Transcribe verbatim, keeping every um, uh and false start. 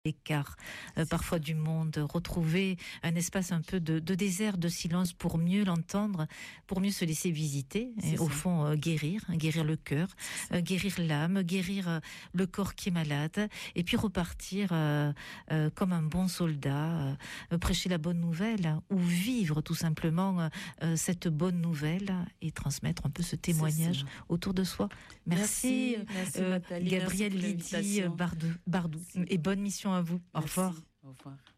l'écart euh, parfois du monde, retrouver un espace un peu de, de désert, de silence pour mieux l'entendre, pour mieux se laisser visiter, et au fond euh, guérir, hein, guérir le cœur, euh, guérir l'âme, guérir euh, le corps qui est malade, et puis repartir euh, euh, comme un bon soldat, euh, prêcher la bonne nouvelle, hein, ou vivre tout simplement euh, cette bonne nouvelle et transmettre un peu ce témoignage autour de soi. Merci, merci, merci euh, Nathalie, Gabrielle merci Lydie Bardou, Bardou, et bonne mission à vous. Au merci. revoir. Au revoir.